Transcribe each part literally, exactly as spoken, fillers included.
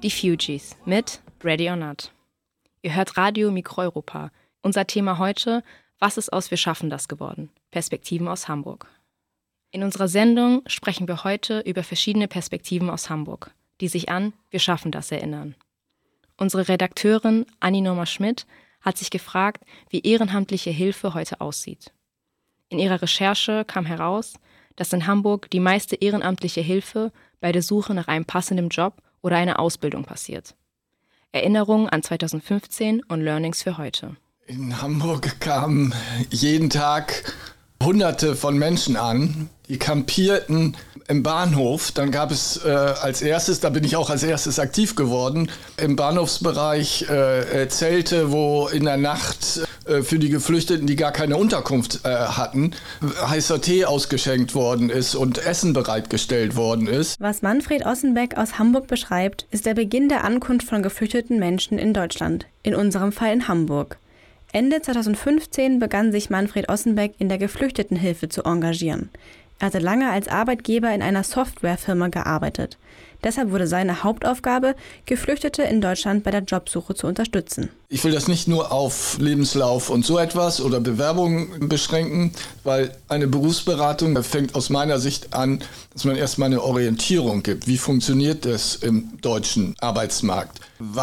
Die Fugees mit Ready or Not. Ihr hört Radio Mikroeuropa. Unser Thema heute: Was ist aus Wir schaffen das geworden? Perspektiven aus Hamburg. In unserer Sendung sprechen wir heute über verschiedene Perspektiven aus Hamburg, die sich an Wir schaffen das erinnern. Unsere Redakteurin Anni Norma-Schmidt hat sich gefragt, wie ehrenamtliche Hilfe heute aussieht. In ihrer Recherche kam heraus, dass in Hamburg die meiste ehrenamtliche Hilfe bei der Suche nach einem passenden Job oder einer Ausbildung passiert. Erinnerungen an zweitausendfünfzehn und Learnings für heute. In Hamburg kamen jeden Tag Hunderte von Menschen an, die kampierten im Bahnhof. Dann gab es äh, als erstes, da bin ich auch als erstes aktiv geworden, im Bahnhofsbereich äh, Zelte, wo in der Nacht äh, für die Geflüchteten, die gar keine Unterkunft äh, hatten, heißer Tee ausgeschenkt worden ist und Essen bereitgestellt worden ist. Was Manfred Ossenbeck aus Hamburg beschreibt, ist der Beginn der Ankunft von geflüchteten Menschen in Deutschland, in unserem Fall in Hamburg. Ende zweitausendfünfzehn begann sich Manfred Ossenbeck in der Geflüchtetenhilfe zu engagieren. Er hatte lange als Arbeitgeber in einer Softwarefirma gearbeitet. Deshalb wurde seine Hauptaufgabe, Geflüchtete in Deutschland bei der Jobsuche zu unterstützen. Ich will das nicht nur auf Lebenslauf und so etwas oder Bewerbungen beschränken, weil eine Berufsberatung fängt aus meiner Sicht an, dass man erstmal eine Orientierung gibt. Wie funktioniert das im deutschen Arbeitsmarkt?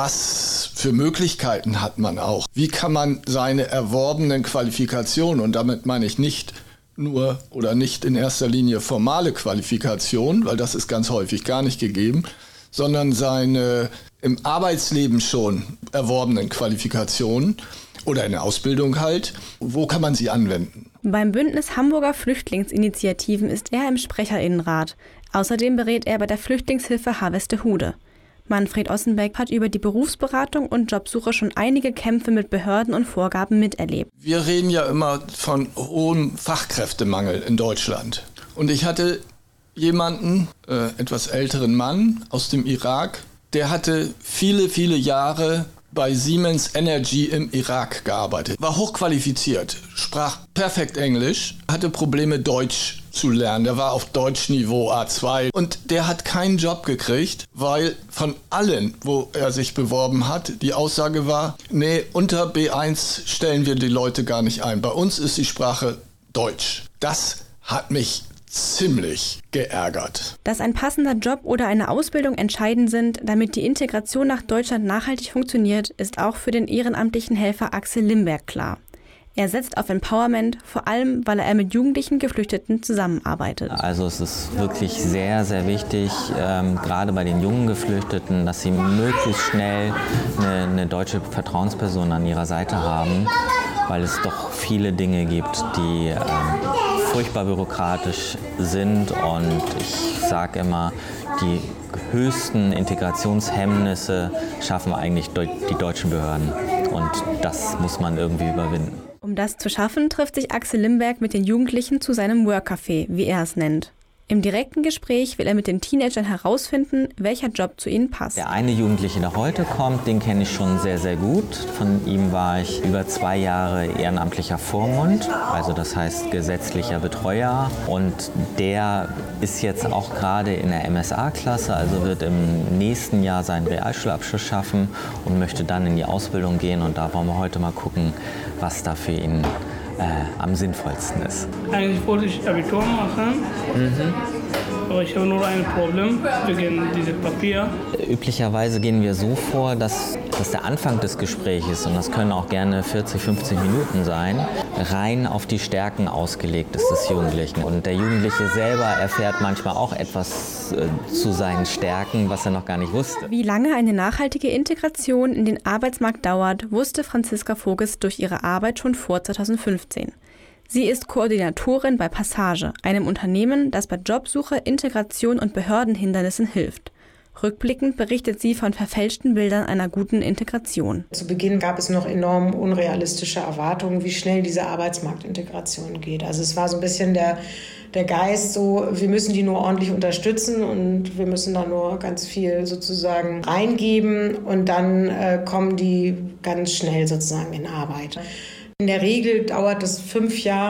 Was für Möglichkeiten hat man auch? Wie kann man seine erworbenen Qualifikationen, und damit meine ich nicht nur oder nicht in erster Linie formale Qualifikation, weil das ist ganz häufig gar nicht gegeben, sondern seine im Arbeitsleben schon erworbenen Qualifikationen oder eine Ausbildung halt, wo kann man sie anwenden? Beim Bündnis Hamburger Flüchtlingsinitiativen ist er im Sprecherinnenrat. Außerdem berät er bei der Flüchtlingshilfe Harvestehude. Manfred Ossenbeck hat über die Berufsberatung und Jobsuche schon einige Kämpfe mit Behörden und Vorgaben miterlebt. Wir reden ja immer von hohem Fachkräftemangel in Deutschland. Und ich hatte jemanden, äh, etwas älteren Mann aus dem Irak, der hatte viele, viele Jahre bei Siemens Energy im Irak gearbeitet. War hochqualifiziert, sprach perfekt Englisch, hatte Probleme Deutsch zu lernen. Der war auf Deutschniveau A zwei und der hat keinen Job gekriegt, weil von allen, wo er sich beworben hat, die Aussage war, nee, unter B eins stellen wir die Leute gar nicht ein. Bei uns ist die Sprache Deutsch. Das hat mich ziemlich geärgert. Dass ein passender Job oder eine Ausbildung entscheidend sind, damit die Integration nach Deutschland nachhaltig funktioniert, ist auch für den ehrenamtlichen Helfer Axel Limberg klar. Er setzt auf Empowerment, vor allem, weil er mit jugendlichen Geflüchteten zusammenarbeitet. Also es ist wirklich sehr, sehr wichtig, ähm, gerade bei den jungen Geflüchteten, dass sie möglichst schnell eine, eine deutsche Vertrauensperson an ihrer Seite haben, weil es doch viele Dinge gibt, die ähm, furchtbar bürokratisch sind, und ich sage immer, die höchsten Integrationshemmnisse schaffen eigentlich die deutschen Behörden, und das muss man irgendwie überwinden. Um das zu schaffen, trifft sich Axel Limberg mit den Jugendlichen zu seinem Workcafé, wie er es nennt. Im direkten Gespräch will er mit den Teenagern herausfinden, welcher Job zu ihnen passt. Der eine Jugendliche, der heute kommt, den kenne ich schon sehr, sehr gut. Von ihm war ich über zwei Jahre ehrenamtlicher Vormund, also das heißt gesetzlicher Betreuer. Und der ist jetzt auch gerade in der M S A-Klasse, also wird im nächsten Jahr seinen Realschulabschluss schaffen und möchte dann in die Ausbildung gehen. Und da wollen wir heute mal gucken, was da für ihn Äh, am sinnvollsten ist. Eigentlich wollte ich Abitur machen, mhm. aber ich habe nur ein Problem wegen diesem Papier. Üblicherweise gehen wir so vor, dass, dass der Anfang des Gesprächs, und das können auch gerne vierzig, fünfzig Minuten sein, rein auf die Stärken ausgelegt ist des Jugendlichen. Und der Jugendliche selber erfährt manchmal auch etwas äh, zu seinen Stärken, was er noch gar nicht wusste. Wie lange eine nachhaltige Integration in den Arbeitsmarkt dauert, wusste Franziska Voges durch ihre Arbeit schon vor zweitausendfünfzehn. Sie ist Koordinatorin bei Passage, einem Unternehmen, das bei Jobsuche, Integration und Behördenhindernissen hilft. Rückblickend berichtet sie von verfälschten Bildern einer guten Integration. Zu Beginn gab es noch enorm unrealistische Erwartungen, wie schnell diese Arbeitsmarktintegration geht. Also es war so ein bisschen der, der Geist, so wir müssen die nur ordentlich unterstützen und wir müssen da nur ganz viel sozusagen reingeben und dann äh, kommen die ganz schnell sozusagen in Arbeit. In der Regel dauert es fünf Jahre,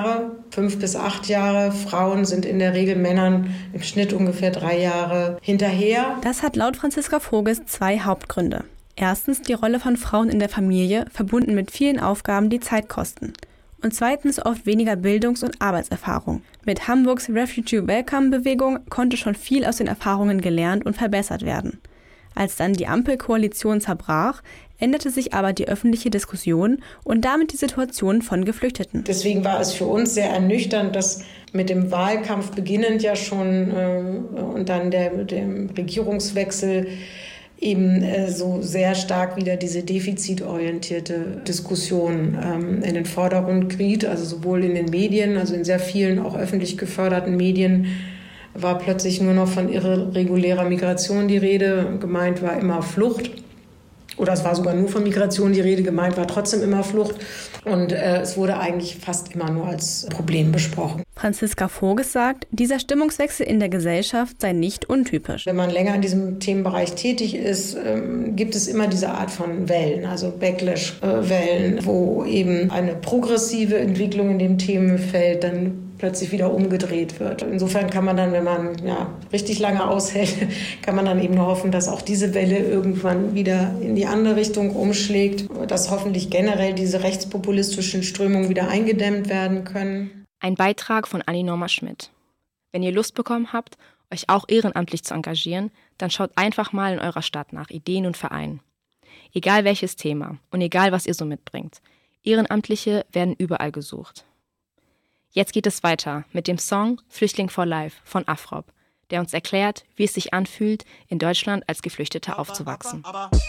fünf bis acht Jahre. Frauen sind in der Regel Männern im Schnitt ungefähr drei Jahre hinterher. Das hat laut Franziska Voges zwei Hauptgründe. Erstens die Rolle von Frauen in der Familie, verbunden mit vielen Aufgaben, die Zeit kosten. Und zweitens oft weniger Bildungs- und Arbeitserfahrung. Mit Hamburgs Refugee-Welcome-Bewegung konnte schon viel aus den Erfahrungen gelernt und verbessert werden. Als dann die Ampelkoalition zerbrach, änderte sich aber die öffentliche Diskussion und damit die Situation von Geflüchteten. Deswegen war es für uns sehr ernüchternd, dass mit dem Wahlkampf beginnend ja schon äh, und dann der, dem Regierungswechsel eben äh, so sehr stark wieder diese defizitorientierte Diskussion ähm, in den Vordergrund geriet, also sowohl in den Medien, also in sehr vielen auch öffentlich geförderten Medien, war plötzlich nur noch von irregulärer Migration die Rede. Gemeint war immer Flucht. Oder es war sogar nur von Migration die Rede, gemeint war trotzdem immer Flucht. Und äh, es wurde eigentlich fast immer nur als Problem besprochen. Franziska Voges sagt, dieser Stimmungswechsel in der Gesellschaft sei nicht untypisch. Wenn man länger in diesem Themenbereich tätig ist, ähm, gibt es immer diese Art von Wellen, also Backlash-Wellen, äh, wo eben eine progressive Entwicklung in dem Themenfeld dann plötzlich wieder umgedreht wird. Insofern kann man dann, wenn man ja, richtig lange aushält, kann man dann eben nur hoffen, dass auch diese Welle irgendwann wieder in die andere Richtung umschlägt, dass hoffentlich generell diese rechtspopulistischen Strömungen wieder eingedämmt werden können. Ein Beitrag von Anni-Norma Schmidt. Wenn ihr Lust bekommen habt, euch auch ehrenamtlich zu engagieren, dann schaut einfach mal in eurer Stadt nach Ideen und Vereinen. Egal welches Thema und egal was ihr so mitbringt. Ehrenamtliche werden überall gesucht. Jetzt geht es weiter mit dem Song Flüchtling for Life von Afrob, der uns erklärt, wie es sich anfühlt, in Deutschland als Geflüchteter aufzuwachsen. Aber, aber, aber.